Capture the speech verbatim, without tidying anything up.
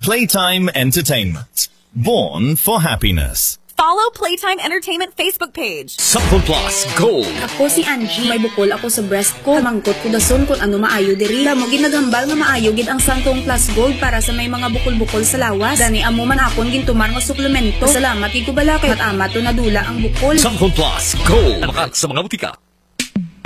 Playtime Entertainment. Born for happiness. Follow Playtime Entertainment Facebook page. Sample Plus Gold. Ako si Angie. May bukol ako sa breast ko. Mangkot ko dason kung ano maayo diri. Damo gid naghambal nga maayo gid ang Santong Plus Gold para sa may mga bukol-bukol sa lawas. Gani amo man akon gintumar nga suplemento. Salamat gid ko balakay at ama to nadula ang bukol. Sample Plus Gold. Sa mga butika.